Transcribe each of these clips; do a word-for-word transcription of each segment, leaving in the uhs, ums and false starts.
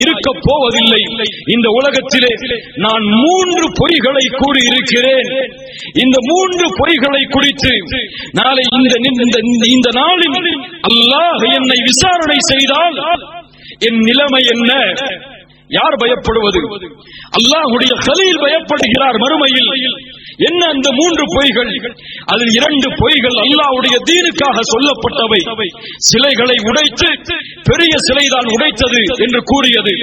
இருக்க போவதில்லை. இந்த உலகத்திலே நான் மூன்று பொய்களை கூறியிருக்கிறேன். இந்த மூன்று பொய்களை குறித்து நாளை இந்த நாளில் அல்லாஹ் என்னை விசாரணை செய்தால் என் நிலைமை என்ன? யார் பயப்படுவது? அல்லாஹ்வுடைய கலீல் பயப்படுகிறார் மறுமையில். என்ன அந்த மூன்று பொய்கள்? அதில் இரண்டு பொய்கள் அல்லாஹ்வுடைய தீனுக்காக சொல்லப்பட்டவை. சிலைகளை உடைத்து பெரிய சிலைதான் உடைத்தது என்று கூறியது.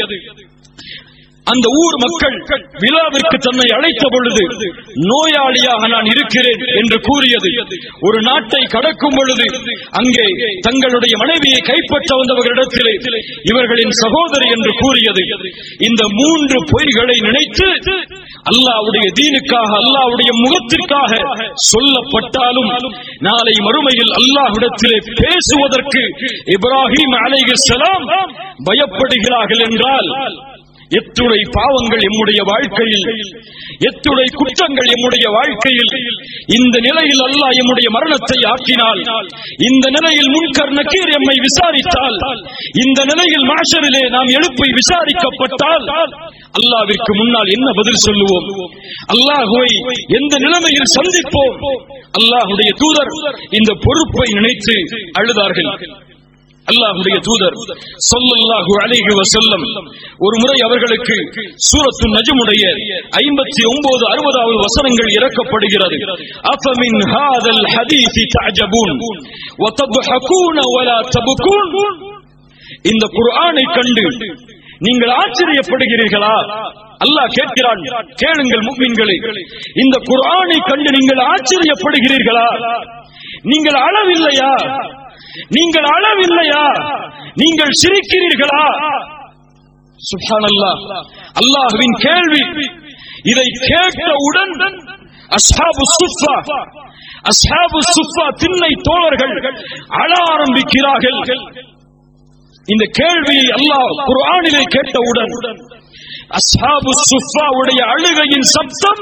அந்த ஊர் மக்கள் விழாவிற்கு தன்னை அழைத்த பொழுது நோயாளியாக நான் இருக்கிறேன் என்று கூறியது. ஒரு நாட்டை கடக்கும் பொழுது அங்கே தங்களுடைய மனைவியை கைப்பற்ற வந்தவர்களிடத்திலே இவர்களின் சகோதரி என்று கூறியது. இந்த மூன்று பொய்களை நினைத்து அல்லாஹ்வுடைய தீனுக்காக அல்லாஹ்வுடைய முகத்திற்காக சொல்லப்பட்டாலும் நாளை மறுமையில் அல்லாஹ்விடத்திலே பேசுவதற்கு இப்ராஹிம் அலைஹிஸ்ஸலாம் பயப்படுகிறார்கள் என்றால் எத்துணை பாவங்கள் எம்முடைய வாழ்க்கையில், எத்துணை குற்றங்கள் எம்முடைய வாழ்க்கையில். இந்த நிலையில் அல்லாஹ் எம்முடைய மரணத்தை ஆக்கினால், இந்த நிலையில் முன்கர் நக்கீர் எம்மை விசாரித்தால், இந்த நிலையில் மாஷரிலே நாம் எழுப்பி விசாரிக்கப்பட்டால் அல்லாஹ்விற்கு முன்னால் என்ன பதில் சொல்லுவோம்? அல்லாஹ்வை எந்த நிலைமையில் சந்திப்போம்? அல்லாஹ்வுடைய தூதர் இந்த பொறுப்பை நினைத்து அழுதார்கள். அல்லாஹ்வுடைய தூதர் ஸல்லல்லாஹு அலைஹி வஸல்லம் ஒரு முறை அவர்களுக்கு சூரத்து நஜ்முடைய ஐம்பத்தி ஒன்பது அறுபதாவது வசனங்கள் இறக்கப்படுகிறது. அஃபமின் ஹாதல் ஹதீஸி தஅஜபூன் வ தத்ஹகூன வலா தப்கூன். இந்த குர்ஆனை கண்டு நீங்கள் ஆச்சரியப்படுகிறீர்களா? அல்லாஹ் கேட்கிறான், கேளுங்கள் முஃமின்களே, இந்த குர்ஆனை கண்டு நீங்கள் ஆச்சரியப்படுகிறீர்களா? நீங்கள் அழவில்லையா? நீங்கள் அழவில்லையா? நீங்கள் சிரிக்கிறீர்களா? சுப்ஹானல்லாஹ், அல்லாஹ்வின் கேள்வி. இதை கேட்டவுடன் அஸ்ஹாபு சுஃபா அஸ்ஹாபு சுஃபா திண்ணை தோழர்கள் அழ ஆரம்பிக்கிறார்கள். இந்த கேள்வியை அல்லாஹ் குர்ஆனிலே கேட்டவுடன் அஸ்ஹாபு சுஃபாவுடைய அழுகையின் சப்தம்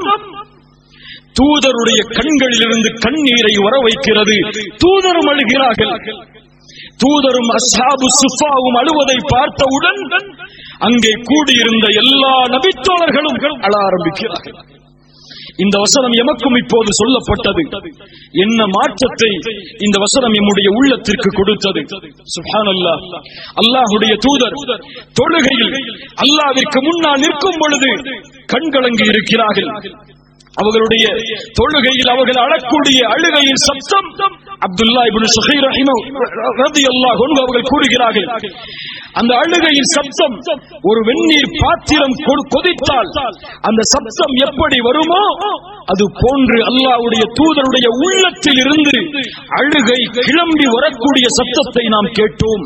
தூதருடைய கண்களிலிருந்து கண்ணீரை வர வைக்கிறது. தூதரும் அழுகிறார்கள். தூதரும் அஸ்ஹாபு சுஃபாவும் அழுவதை பார்த்தவுடன் அங்கே கூடியிருந்த எல்லா நபித்தோழர்களும் அழ ஆரம்பிக்கிறார்கள். இந்த வசனம் எமக்கும் இப்போது சொல்லப்பட்டது. என்ன மாற்றத்தை இந்த வசனம் நம்முடைய உள்ளத்திற்கு கொடுத்தது! சுப்ஹானல்லாஹ். அல்லாஹ்வுடைய தூதர் தொழுகையில் அல்லாஹ்விற்கு முன்னால் நிற்கும் பொழுது கண்கலங்கி இருக்கிறார்கள். அவர்களுடைய தொழுகையில் அவர்கள் அழக்கூடிய அழுகையின் சப்தம் அப்துல்லா இப்னு ஸுஹைர் ரலியல்லாஹு அன்ஹு அவர்கள் கூறுகிறார்கள், அந்த அழுகையின் சப்தம் ஒரு வெந்நீர் பாத்திரம் கொதித்தால் அந்த சப்தம் எப்படி வருமோ அது போன்று அல்லாஹ்வுடைய தூதருடைய உள்ளத்தில் இருந்து அழுகை கிளம்பி வரக்கூடிய சத்தத்தை நாம் கேட்டோம்.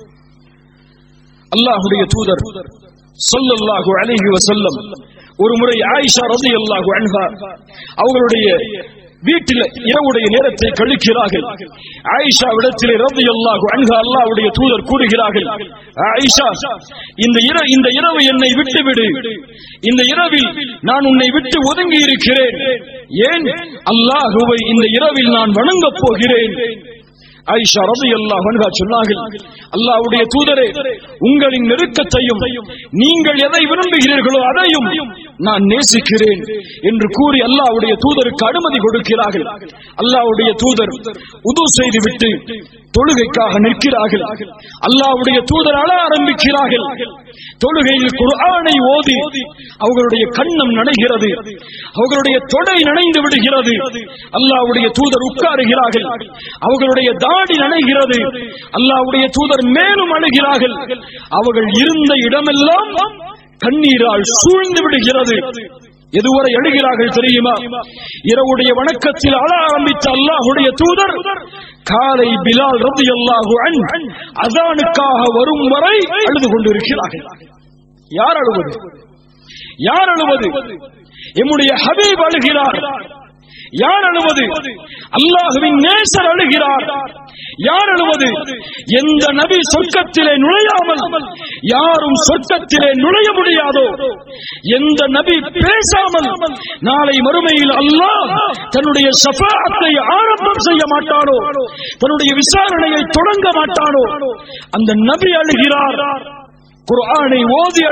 அல்லாஹ்வுடைய தூதர் ஸல்லல்லாஹு அலைஹி வஸல்லம் ஒரு முறை ஆயிஷா ரலியல்லாஹு அன்ஹா அவர்களுடைய வீட்டில் இரவுடைய நேரத்தை கழிக்கிறார்கள். ஆயிஷா விடத்திலே ரலியல்லாஹு அன்ஹா அல்லாஹ்வுடைய தூதர் கூறுகிறார்கள், ஆயிஷா, இந்த இரவு இந்த இரவு என்னை விட்டுவிடு. இந்த இரவில் நான் உன்னை விட்டு ஒதுங்கி இருக்கிறேன். ஏன்? அல்லாஹ்வை இந்த இரவில் நான் வணங்கப் போகிறேன். ஆயிஷா ரலியல்லாஹு அன்ஹா சொன்னார்கள், அல்லாஹ்வுடைய தூதரே, உங்களின் நெருக்கத்தையும் நீங்கள் எதை விரும்புகிறீர்களோ அதையும் நான் நேசிக்கிறேன் என்று கூறி அல்லாஹ்வுடைய தூதருக்கு அனுமதி கொடுக்கிறார்கள். அல்லாஹ்வுடைய தூதர் உது செய்துவிட்டு தொழுகைக்காக நிற்கிறார்கள். அல்லாஹ்வுடைய தூதர் அழ ஆரம்பிக்கிறார்கள். தொழுகையில் குர்ஆனை ஓதி அவர்களுடைய கண்ணம் நனைகிறது, அவர்களுடைய தொடை நனைந்து விடுகிறது. அல்லாஹ்வுடைய தூதர் உட்காருகிறார்கள், அவர்களுடைய தாடி நனைகிறது. அல்லாஹ்வுடைய தூதர் மேலும் அழுகிறார்கள். அவர்கள் இருந்த இடமெல்லாம் கண்ணீரால் சூழ்ந்து விடுகிறது. எதுவரை அழுகிறார்கள் தெரியுமா? இரவுடைய வணக்கத்தில் அழ ஆரம்பித்த அல்லாஹ்வுடைய தூதர் காலை பிலால் ரலியல்லாஹு அன்ஹு அஸானுக்காக வரும் வரை அழுது கொண்டிருக்கிறார்கள். யார் அழுவது? யார் அழுவது? எம்முடைய ஹபீப் அழுகிறார். யார் அழுவது? அல்லாஹ்வின் நேசர் அழுகிறார். யார் அழுவது? எந்த நபி சொர்க்கத்திலே நுழையாமல் யாரும் சொர்க்கத்திலே நுழைய முடியாதோ, எந்த நபி பேசாமல் நாளை மறுமையில் அல்லாஹ் தன்னுடைய ஷஃபாஅத்தை ஆரம்பம் செய்ய மாட்டானோ, தன்னுடைய விசாரணையை தொடங்க மாட்டானோ, அந்த நபி அழுகிறார். குர்ஆனை ஓதி